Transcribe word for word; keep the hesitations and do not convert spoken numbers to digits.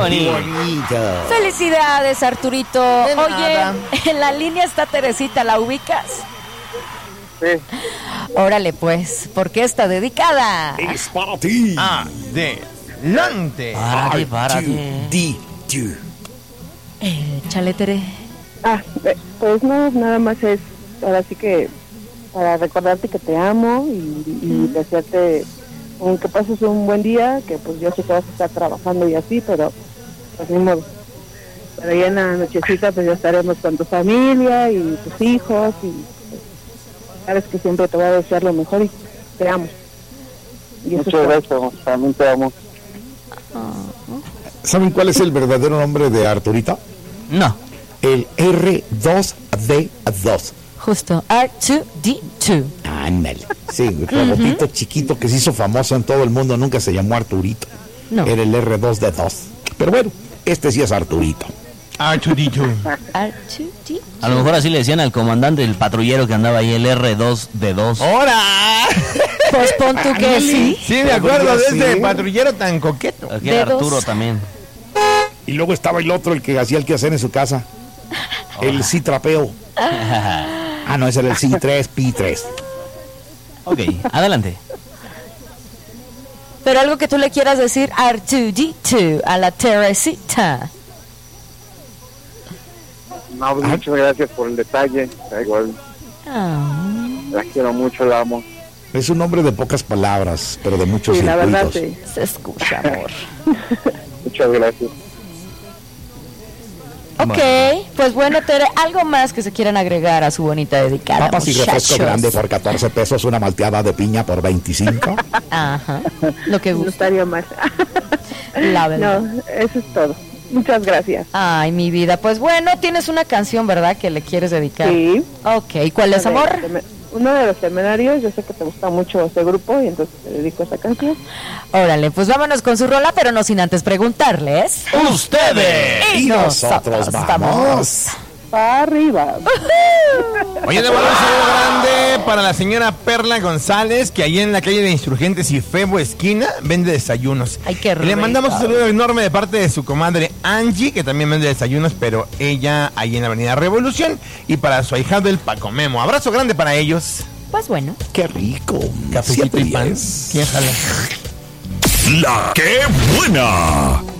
bonito. Felicidades, Arturito. De Oye, nada. en la línea está Teresita, ¿la ubicas? Sí. Órale, pues, porque está dedicada. Es para ti. Adelante. Párate, párate. Di, di. Eh, chale, Tere. Ah, eh, pues no, nada más es, ahora sí que para recordarte que te amo y, y desearte un, que pases un buen día, que pues yo sé que vas a estar trabajando y así, pero pues ni modo. Pero ya en la nochecita pues ya estaremos con tu familia y tus hijos y pues, sabes que siempre te voy a desear lo mejor y te amo. Y eso Muchas es gracias, también te amo. ¿Saben cuál es el verdadero nombre de Arturito? No. El R dos D dos. Justo, R dos D dos. Ándale. Sí, el robotito chiquito que se hizo famoso en todo el mundo, nunca se llamó Arturito. No. Era el R dos D dos. Pero bueno, este sí es Arturito. Arturito. R dos D dos. A lo mejor así le decían al comandante del patrullero que andaba ahí, el R dos D dos. ¡Hora! Pues pon tú que sí. Sí, me acuerdo de Sí. este patrullero tan coqueto. Aquí era Dedos. Arturo también. Y luego estaba el otro, el que hacía el quehacer en su casa. El sí trapeo. Ah, no, ese era el sí tres Pi tres. Ok, adelante. Pero algo que tú le quieras decir R dos D dos a la Teresita. No, pues, muchas gracias por el detalle. Igual, Ah. la quiero mucho, la amo. Es un hombre de pocas palabras, pero de muchos Sí, la verdad circuitos. sí. Se escucha, amor. Muchas gracias. Ok, pues bueno, Tere, algo más que se quieran agregar a su bonita dedicada. Papas y refresco muchachos? grande por catorce pesos, una malteada de piña por veinticinco. Ajá, lo que No gusta, estaría mal. la verdad. No, eso es todo. Muchas gracias. Ay, mi vida, pues bueno, tienes una canción, ¿verdad? Que le quieres dedicar. Sí. Ok, ¿cuál es, amor? Uno de los seminarios, yo sé que te gusta mucho ese grupo y entonces te dedico a esa canción. Órale, pues vámonos con su rola, pero no sin antes preguntarles. ¡Ustedes! Y nosotros vamos. Para arriba. Oye, de un saludo grande para la señora Perla González, que ahí en la calle de Insurgentes y Febo esquina vende desayunos. Ay, qué Y le mandamos un rico. saludo enorme de parte de su comadre Angie, que también vende desayunos, pero ella ahí en la avenida Revolución, y para su ahijado el Paco Memo. Abrazo grande para ellos. Pues bueno. ¡Qué rico! Cafecito Siete y pan. días. ¿Quién jala? La que buena.